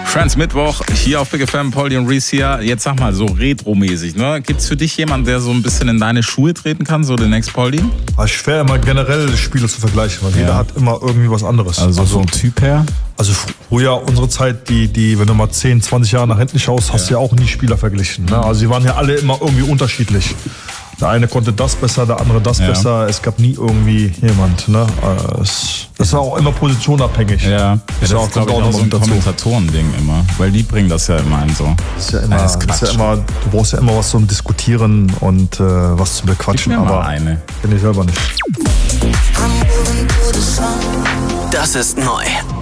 Friends Mittwoch hier auf Big FM, Poldi und Reese hier. Jetzt sag mal, so retromäßig, ne? Gibt's für dich jemanden, der so ein bisschen in deine Schuhe treten kann, so den Next Poldi? Es ist schwer, immer generell Spiele zu vergleichen, weil jeder hat immer irgendwie was anderes. Also vom Typ her? Also früher, unsere Zeit, die wenn du mal 10, 20 Jahre nach hinten schaust, hast du ja auch nie Spieler verglichen. Ne? Also die waren ja alle immer irgendwie unterschiedlich. Der eine konnte das besser, der andere das besser. Es gab nie irgendwie jemand. Ne? Das war auch immer positionabhängig. Ja, das ist auch, glaube ich, auch so ein Kommentatoren-Ding immer. Weil die bringen das ja immer ein so. Das ist ja immer, du brauchst ja immer was zum Diskutieren und was zu bequatschen. Gib mir aber mal eine. Bin ich selber nicht. Das ist neu.